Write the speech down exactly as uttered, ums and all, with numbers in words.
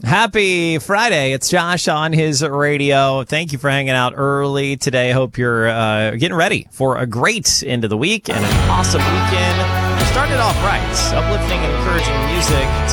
Happy Friday. It's Josh on his radio. Thank you for hanging out early today. Hope you're uh, getting ready for a great end of the week and an awesome weekend. We started off right. Uplifting and encouraging music